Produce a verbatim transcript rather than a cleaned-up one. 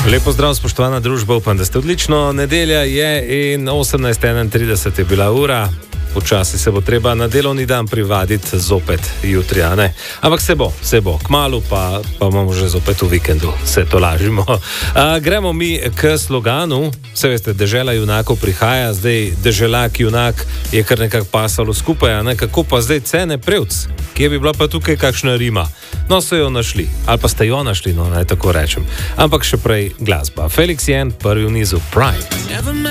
Lepo zdrav, spoštovana družba, upam, da ste odlično. Nedelja je in osemnajst enaintrideset je bila ura. Počasi se bo treba na delovni dan privaditi zopet jutri, a ne? Ampak se bo, se bo. Kmalu pa, pa imamo že zopet v vikendu, se to lažimo. A, gremo mi k sloganu. Vse veste, dežela junakov prihaja, zdaj deželak junak je kar nekako pasalo skupaj, a ne? Kako pa zdaj cene prevc? Kje bi bila pa tukaj kakšna rima? No, so jo našli. Ali pa ste jo našli, no, naj tako rečem. Ampak še prej glasba. Felix Jen, prvi v nizu Pride.